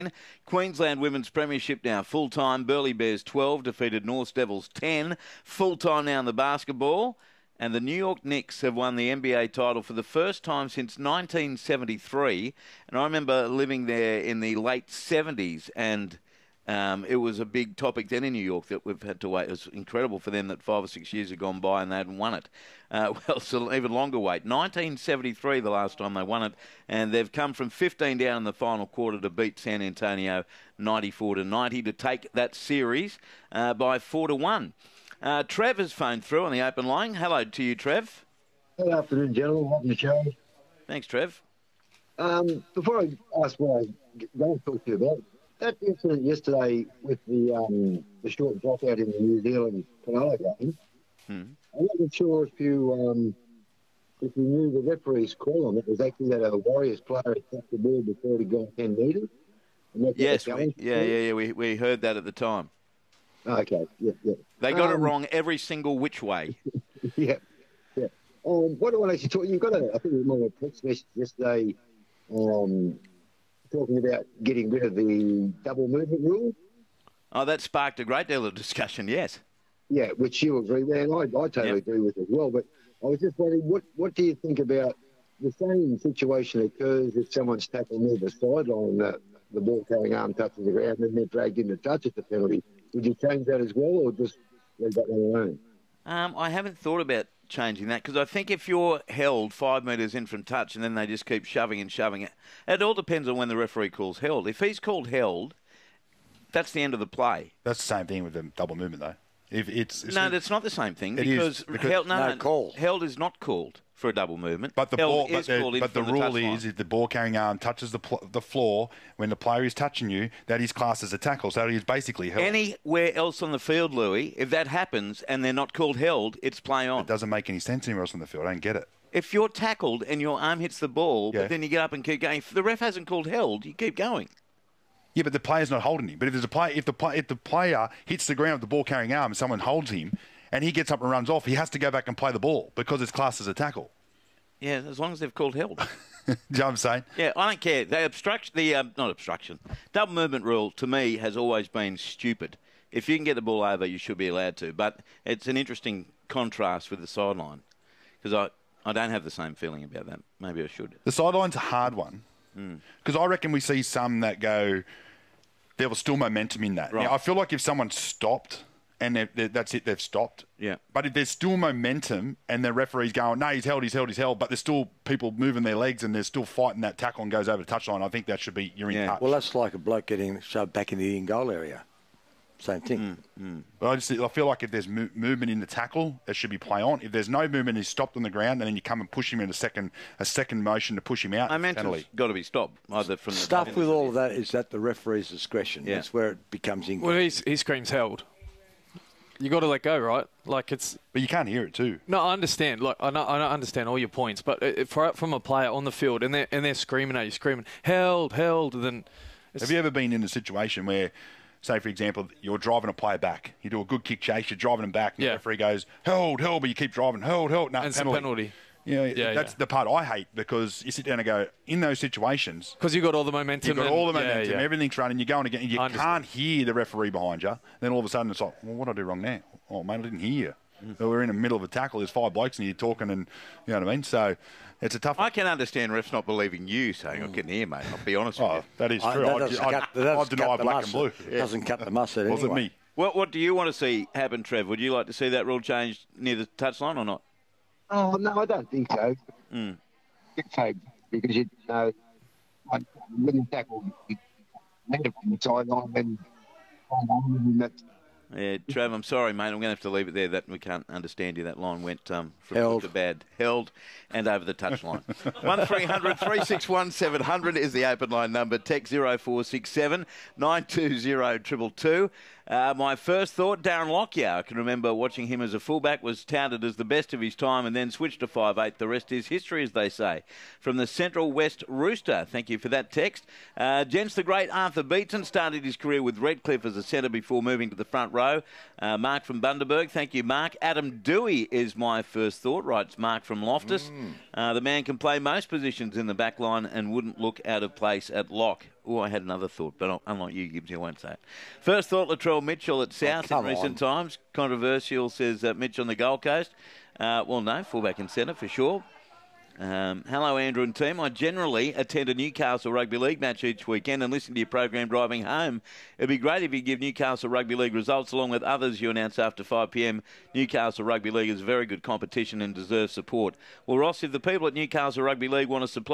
Queensland Women's Premiership now full-time. Burleigh Bears 12, defeated North Devils 10. Full-time now in the basketball. And the New York Knicks have won the NBA title for the first time since 1973. And I remember living there in the late 70s, and it was a big topic then in New York that we've had to wait. It was incredible for them that 5 or 6 years had gone by and they hadn't won it. Well, it's an even longer wait. 1973 the last time they won it, and they've come from 15 down in the final quarter to beat San Antonio 94-90 to take that series by 4-1. Trev has phoned through on the open line. Hello to you, Trev. Good afternoon, gentlemen. Welcome to the show. Thanks, Trev. Before I ask what I'm going to talk to you about, that incident yesterday with the short dropout in the New Zealand Cronulla game, I'm not sure if you knew the referee's call on it was actually that a Warriors player had touched the ball before he got 10 metres. Yes, we heard that at the time. Okay, yeah. They got it wrong every single which way. Yeah. What I want to actually talk, you've got I think it was a text message yesterday talking about getting rid of the double movement rule. Oh, that sparked a great deal of discussion, yes. Yeah, which you agree with, and I totally agree with as well. But I was just wondering, what do you think about the same situation occurs if someone's tackled near the sideline, the ball carrying arm touches the ground, and they're dragged in to touch it, the penalty? Would you change that as well, or just leave that one alone? I haven't thought about changing that, because I think if you're held 5 metres in from touch and then they just keep shoving it, it all depends on when the referee calls held. If he's called held, that's the end of the play. That's the same thing with the double movement, though. It's that's not the same thing, because held is not called for a double movement. But the rule is if the ball carrying arm touches the floor when the player is touching you, that is classed as a tackle. So it is basically held. Anywhere else on the field, Louis, if that happens and they're not called held, it's play on. It doesn't make any sense anywhere else on the field. I don't get it. If you're tackled and your arm hits the ball, but then you get up and keep going, if the ref hasn't called held, you keep going. Yeah, but the player's not holding him. But if the player hits the ground with the ball carrying arm and someone holds him and he gets up and runs off, he has to go back and play the ball because it's classed as a tackle. Yeah, as long as they've called held. Do you know what I'm saying? Yeah, I don't care. Double movement rule to me has always been stupid. If you can get the ball over, you should be allowed to. But it's an interesting contrast with the sideline, because I don't have the same feeling about that. Maybe I should. The sideline's a hard one. Because I reckon we see some that go, there was still momentum in that. Right. Now, I feel like if someone stopped and that's it, they've stopped. Yeah. But if there's still momentum and the referee's going, no, he's held, but there's still people moving their legs and they're still fighting that tackle and goes over the touchline, I think that should be, you're in touch. Well, that's like a bloke getting shoved back in the in-goal area. Same thing. But I feel like if there's movement in the tackle, it should be play on. If there's no movement, he's stopped on the ground, and then you come and push him in a second motion to push him out. Momentum's got to be stopped. Either from stuff with all of that is at the referee's discretion. Yeah. That's where it becomes incorrect. Well, he screams held. You got to let go, right? Like it's. But you can't hear it too. No, I understand. Look, I understand all your points, but from a player on the field and they're screaming at you, screaming held, then. Have you ever been in a situation where, say, for example, you're driving a player back. You do a good kick chase, you're driving him back, and the referee goes, held, but you keep driving, held. No, and penalty. That's the part I hate, because you sit down and go, in those situations... Because you've got all the momentum. Everything's running, you're going again, and you can't hear the referee behind you. Then all of a sudden it's like, well, what did I do wrong now? Oh, mate, I didn't hear you. So we're in the middle of a tackle, there's 5 blokes and you're talking, and you know what I mean? So it's a tough one. I can understand refs not believing you saying, I couldn't hear, mate. I'll be honest with you. That is true. I deny black and blue. It doesn't cut the mustard anyway. Wasn't me. What do you want to see happen, Trev? Would you like to see that rule changed near the touchline or not? Oh, no, I don't think so. Because you know, when you tackle, you need it from the sideline when that's. Yeah, Trav, I'm sorry, mate. I'm going to have to leave it there. That we can't understand you. That line went from held good to bad. Held and over the touchline. 1300 361 700 is the open line number. Text 0467 920 222. My first thought, Darren Lockyer. I can remember watching him as a fullback, was touted as the best of his time and then switched to 5'8". The rest is history, as they say. From the Central West Rooster, thank you for that text. Gents, the great Arthur Beetson started his career with Redcliffe as a centre before moving to the front row. Mark from Bundaberg, thank you, Mark. Adam Dewey is my first thought, writes Mark from Loftus. The man can play most positions in the back line and wouldn't look out of place at lock. I had another thought, but unlike you, Gibbs, I won't say it. First thought, Latrell Mitchell at South in recent times. Controversial, says Mitch on the Gold Coast. Well, no, fullback and centre for sure. Hello, Andrew and team. I generally attend a Newcastle Rugby League match each weekend and listen to your program driving home. It'd be great if you give Newcastle Rugby League results along with others you announce after 5 p.m. Newcastle Rugby League is very good competition and deserves support. Well, Ross, if the people at Newcastle Rugby League want to supply